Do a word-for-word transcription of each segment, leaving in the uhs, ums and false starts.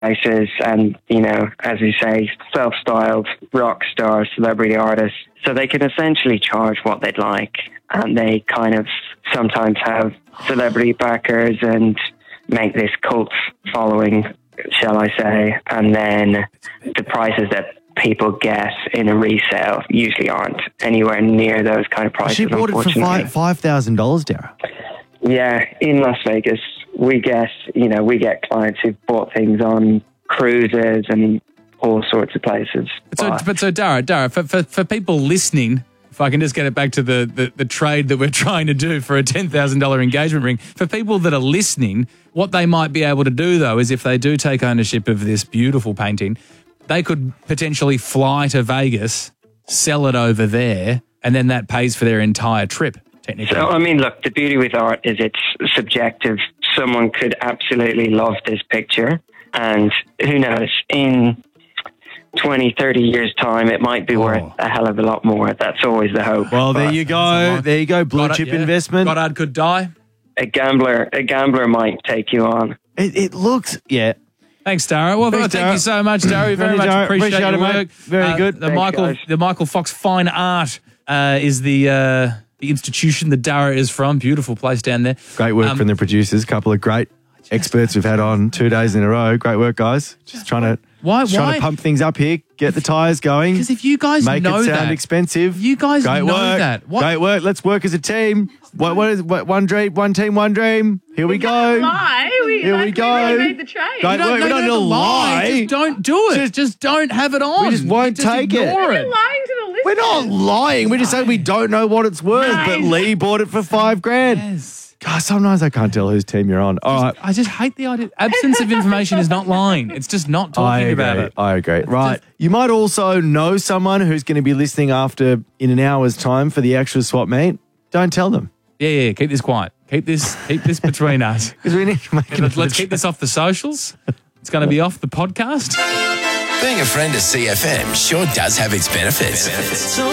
prices, and, you know, as you say, self-styled rock stars, celebrity artists. So they can essentially charge what they'd like, and they kind of sometimes have celebrity backers and make this cult following, shall I say, and then the prices that people get in a resale usually aren't anywhere near those kind of prices. She bought it for five five thousand dollars, Dara. Yeah, in Las Vegas, we get you know we get clients who've bought things on cruises and all sorts of places. So, but, but so Dara, Dara, for, for for people listening, if I can just get it back to the the, the trade that we're trying to do for a ten thousand dollar engagement ring, for people that are listening, what they might be able to do though is if they do take ownership of this beautiful painting, they could potentially fly to Vegas, sell it over there, and then that pays for their entire trip, technically. So, I mean, look, the beauty with art is it's subjective. Someone could absolutely love this picture, and who knows, in twenty, thirty years' time, it might be oh. worth a hell of a lot more. That's always the hope. Well, there you go. There you go. Blue Goddard, chip yeah. investment. Goddard could die. A gambler, a gambler might take you on. It, it looks, yeah. Thanks, Dara. Well, Thanks, thank Dara. you so much, Dara. We very much Dara. appreciate, appreciate your it, work. Mate. Very uh, good. The Thanks, Michael, guys. the Michael Fox Fine Art uh, is the uh, the institution that Dara is from. Beautiful place down there. Great work Um, from the producers. Couple of great experts we've had on two days in a row. Great work, guys. Just trying to Why? just trying why? to pump things up here. Get the tyres going. Because if you guys make know it sound that, expensive. you guys Great know work. that. What? Great work. Let's work as a team. What? What is what, one dream? One team. One dream. Here we, We go. can't lie. We, Here like, we go. We really made the trade. Great You don't, work. no, We don't you need to don't lie. Just don't do it. Just, just don't have it on. We just won't Just take it. ignore We're it. lying to the listeners. We're not lying. We just say we don't know what it's worth. Nice. But Lee bought it for five grand. Yes. God, sometimes I can't tell whose team you're on. All right. I just hate the idea. Absence of information is not lying. It's just not I talking agree. about it. I agree. Right. You might also know someone who's going to be listening after in an hour's time for the actual swap meet. Don't tell them. Yeah, yeah. Keep this quiet. Keep this, keep this between us. Because we need to make it. Let's, let's keep this off the socials. It's going to be off the podcast. Being a friend of C F M sure does have its benefits. So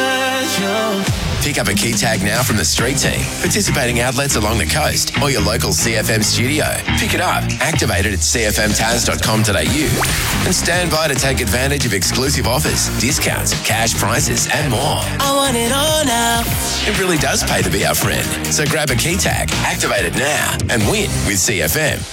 special. Pick up a key tag now from the street team, participating outlets along the coast, or your local C F M studio. Pick it up, activate it at c f m taz dot com dot a u, and stand by to take advantage of exclusive offers, discounts, cash prizes, and more. I want it all now. It really does pay to be our friend. So grab a key tag, activate it now, and win with C F M.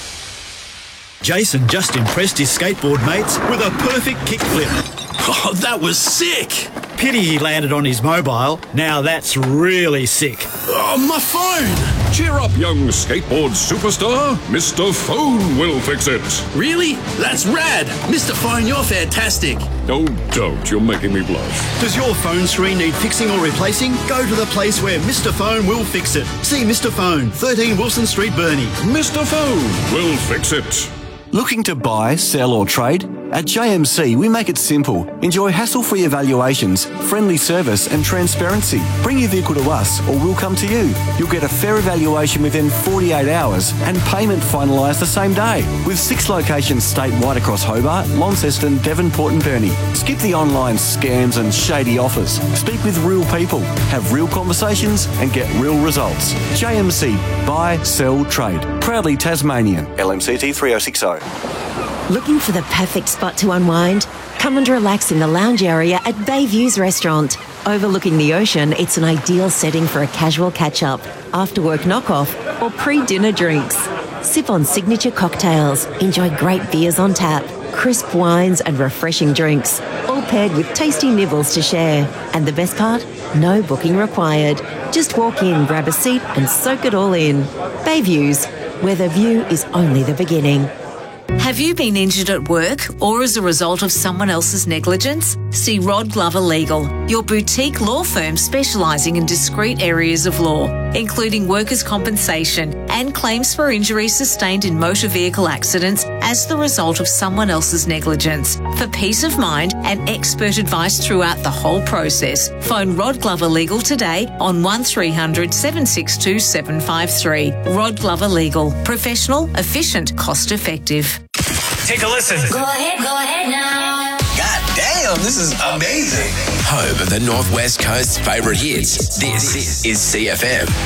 Jason just impressed his skateboard mates with a perfect kickflip. Oh, that was sick. Pity he landed on his mobile. Now that's really sick. Oh, my phone. Cheer up, young skateboard superstar. Mister Phone will fix it. Really? That's rad. Mister Phone, you're fantastic. Oh, don't. You're making me blush. Does your phone screen need fixing or replacing? Go to the place where Mister Phone will fix it. See Mister Phone, thirteen Wilson Street, Burnie. Mister Phone will fix it. Looking to buy, sell or trade? At J M C, we make it simple. Enjoy hassle-free evaluations, friendly service and transparency. Bring your vehicle to us or we'll come to you. You'll get a fair evaluation within forty-eight hours and payment finalised the same day. With six locations statewide across Hobart, Launceston, Devonport and Burnie. Skip the online scams and shady offers. Speak with real people, have real conversations and get real results. J M C, buy, sell, trade. Proudly Tasmanian. L M C T three oh six oh. Looking for the perfect spot to unwind? Come and relax in the lounge area at Bayviews Restaurant. Overlooking the ocean, it's an ideal setting for a casual catch-up, after-work knock-off, or pre-dinner drinks. Sip on signature cocktails, enjoy great beers on tap, crisp wines and refreshing drinks, all paired with tasty nibbles to share. And the best part? No booking required. Just walk in, grab a seat and soak it all in. Bayviews, where the view is only the beginning. Have you been injured at work or as a result of someone else's negligence? See Rod Glover Legal, your boutique law firm specialising in discrete areas of law, including workers' compensation and claims for injuries sustained in motor vehicle accidents as the result of someone else's negligence. For peace of mind and expert advice throughout the whole process, phone Rod Glover Legal today on one three hundred, seven six two, seven five three. Rod Glover Legal. Professional, efficient, cost effective. Take a listen. Go ahead, go ahead now. God damn, this is amazing. Home of the Northwest Coast's favourite hits. This is C F M.